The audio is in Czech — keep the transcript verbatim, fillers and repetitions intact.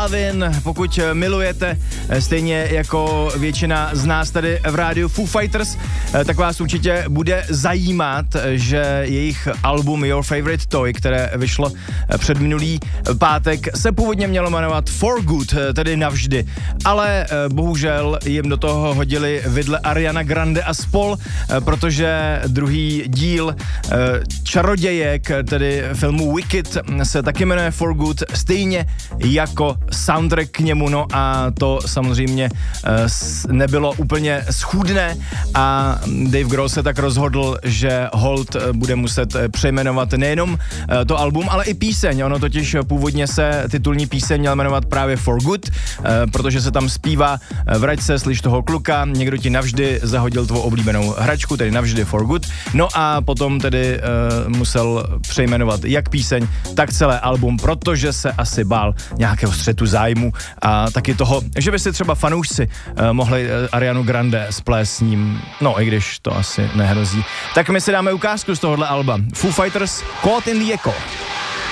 Lovin', pokud milujete, stejně jako většina z nás tady v rádiu Foo Fighters, tak vás určitě bude zajímat, že jejich album Your Favorite Toy, které vyšlo před minulý pátek, se původně mělo jmenovat For Good, tedy navždy, ale bohužel jim do toho hodili vidle Ariana Grande a spol, protože druhý díl Čarodějek, tedy filmu Wicked, se taky jmenuje For Good, stejně jako soundtrack k němu, no a to samozřejmě nebylo úplně schůdné a Dave Grohl se tak rozhodl, že hold bude muset přejmenovat nejenom to album, ale i píseň. Ono totiž původně se titulní píseň měl jmenovat právě For Good, protože se tam zpívá vrať se, slyš toho kluka, někdo ti navždy zahodil tvou oblíbenou hračku, tedy navždy For Good. No a potom tedy uh, musel přejmenovat jak píseň, tak celé album, protože se asi bál nějakého střetu zájmu a taky toho, že by si třeba fanoušci uh, mohli uh, Arianu Grande splést s ním, no i když to asi nehrozí. Tak my si dáme ukázku z tohohle alba. Foo Fighters, Caught in the Echo.